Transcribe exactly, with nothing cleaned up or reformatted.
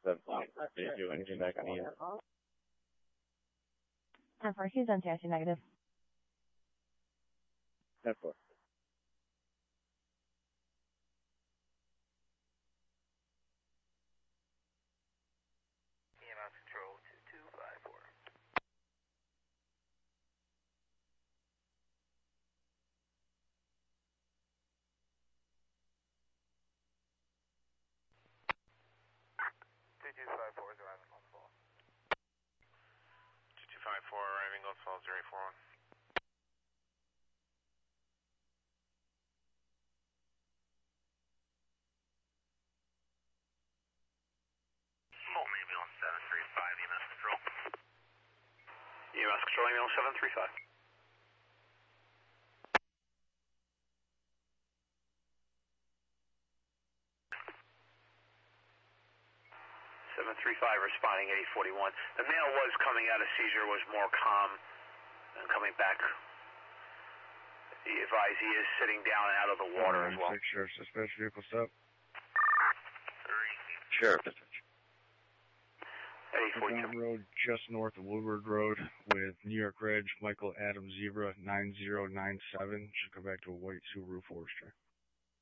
That's fine. Did you do anything back on Ian? ten four, he's N T I C negative. ten four. E M S control two two five four. two two five four is arriving on the ball. two two five four arriving on fall zero eight four one. Molten ambulance seven three five, E M S control. E M S control ambulance seven three five. seven three five responding eight forty-one. The male was coming out of seizure, was more calm and coming back. He advised he is sitting down and out of the water as well. Sheriff, suspect vehicle stop. Three. Sheriff. eight forty-two. Mountain Road, just north of Woodward Road, with New York Reg, Michael Adams Zebra nine zero nine seven. Should come back to a white Subaru Forester.